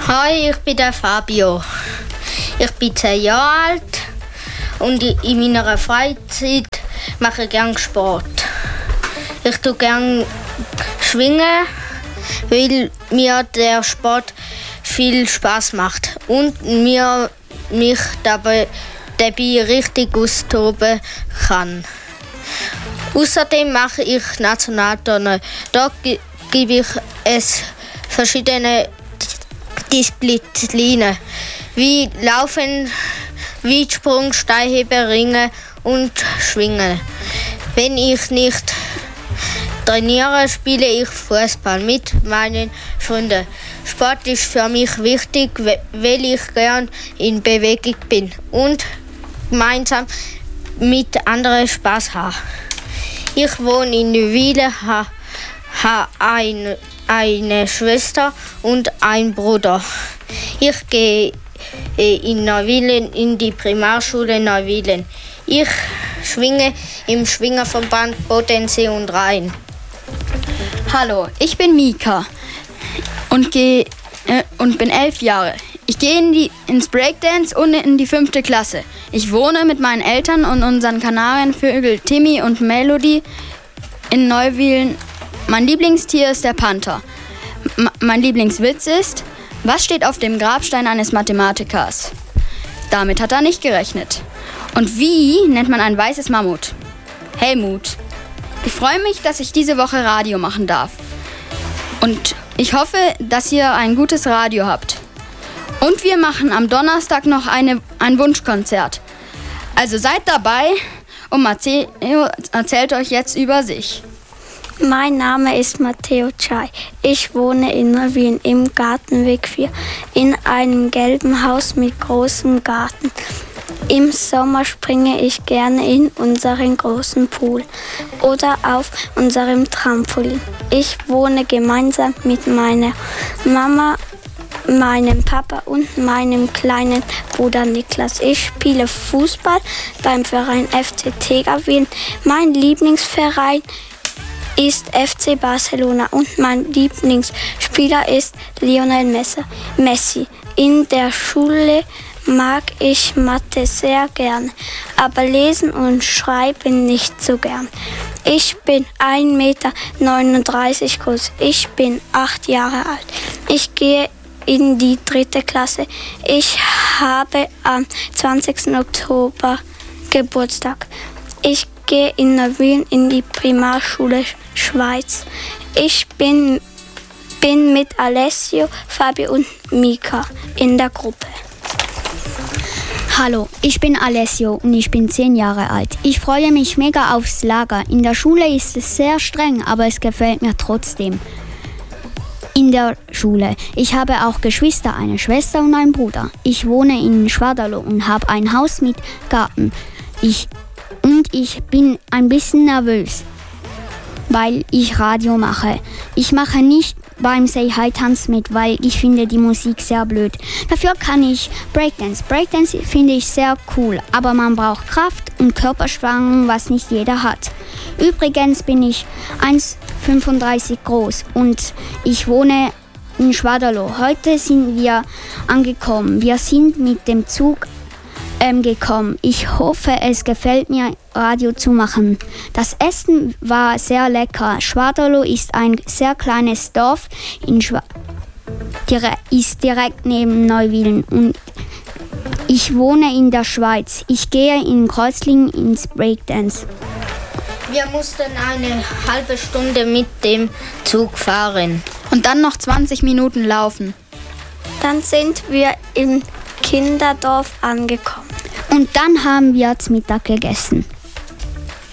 Hi, ich bin der Fabio. Ich bin 10 Jahre alt und in meiner Freizeit mache ich gerne Sport. Ich tue gerne schwingen, weil mir der Sport viel Spaß macht und mir mich dabei richtig austoben kann. Außerdem mache ich Nationalturnen. Da gebe ich es verschiedene Disziplinen wie Laufen, Weitsprung, Steilheben, Ringen und Schwingen. Wenn ich nicht trainiere, spiele ich Fußball mit meinen Freunden. Sport ist für mich wichtig, weil ich gern in Bewegung bin und gemeinsam mit anderen Spaß habe. Ich wohne in Neuwilen, habe eine Schwester und einen Bruder. Ich gehe in Neuwilen in die Primarschule Neuwilen. Ich schwinge im Schwingerverband Bodensee und Rhein. Hallo, ich bin Mika und bin 11 Jahre. Ich gehe ins Breakdance und in die 5. Klasse. Ich wohne mit meinen Eltern und unseren Kanarienvögel Timmy und Melody in Neuwilen. Mein Lieblingstier ist der Panther. Mein Lieblingswitz ist: Was steht auf dem Grabstein eines Mathematikers? Damit hat er nicht gerechnet. Und wie nennt man ein weißes Mammut? Helmut. Ich freue mich, dass ich diese Woche Radio machen darf. Und ich hoffe, dass ihr ein gutes Radio habt. Und wir machen am Donnerstag noch ein Wunschkonzert. Also seid dabei und Matteo erzählt euch jetzt über sich. Mein Name ist Matteo Chai. Ich wohne in Neuwilen im Gartenweg 4 in einem gelben Haus mit großem Garten. Im Sommer springe ich gerne in unseren großen Pool oder auf unserem Trampolin. Ich wohne gemeinsam mit meiner Mama, meinem Papa und meinem kleinen Bruder Niklas. Ich spiele Fußball beim Verein FC Tegawien. Mein Lieblingsverein ist FC Barcelona und mein Lieblingsspieler ist Lionel Messi. In der Schule mag ich Mathe sehr gern, aber Lesen und Schreiben nicht so gern. Ich bin 1,39 Meter groß. Ich bin 8 Jahre alt. Ich gehe in die 3. Klasse. Ich habe am 20. Oktober Geburtstag. Ich gehe in Neuwilen in die Primarschule Schweiz. Ich bin mit Alessio, Fabio und Mika in der Gruppe. Hallo, ich bin Alessio und ich bin 10 Jahre alt. Ich freue mich mega aufs Lager. In der Schule ist es sehr streng, aber es gefällt mir trotzdem. In der Schule. Ich habe auch Geschwister, eine Schwester und einen Bruder. Ich wohne in Schwadalow und habe ein Haus mit Garten. Ich bin ein bisschen nervös, weil ich Radio mache. Ich mache nicht beim Say Hi Tanz mit, weil ich finde die Musik sehr blöd. Dafür kann ich Breakdance. Breakdance finde ich sehr cool, aber man braucht Kraft und Körperspannung, was nicht jeder hat. Übrigens bin ich 1,35 groß und ich wohne in Schwadalow. Heute sind wir angekommen. Wir sind mit dem Zug gekommen. Ich hoffe, es gefällt mir, Radio zu machen. Das Essen war sehr lecker. Schwadalow ist ein sehr kleines Dorf, ist direkt neben Neuwilen und ich wohne in der Schweiz. Ich gehe in Kreuzlingen ins Breakdance. Wir mussten eine halbe Stunde mit dem Zug fahren. Und dann noch 20 Minuten laufen. Dann sind wir im Kinderdorf angekommen. Und dann haben wir zu Mittag gegessen.